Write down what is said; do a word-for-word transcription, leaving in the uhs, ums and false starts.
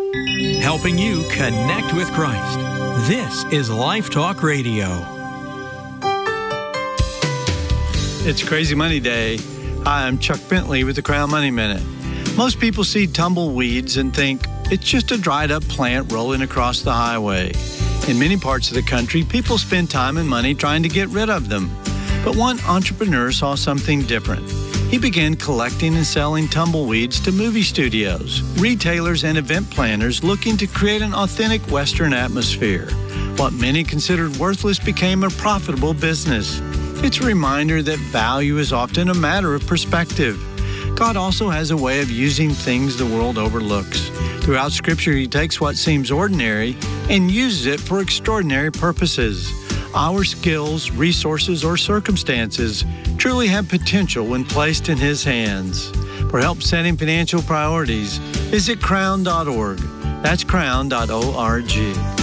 helping you connect with Christ. This is Life Talk Radio. It's Crazy Money Day. Hi, I'm Chuck Bentley with the Crown Money Minute. Most people see tumbleweeds and think it's just a dried up plant rolling across the highway. In many parts of the country, people spend time and money trying to get rid of them. But one entrepreneur saw something different. He began collecting and selling tumbleweeds to movie studios, retailers, and event planners looking to create an authentic Western atmosphere. What many considered worthless became a profitable business. It's a reminder that value is often a matter of perspective. God also has a way of using things the world overlooks. Throughout Scripture, He takes what seems ordinary and uses it for extraordinary purposes. Our skills, resources, or circumstances truly have potential when placed in His hands. For help setting financial priorities, visit crown dot org. That's crown dot org.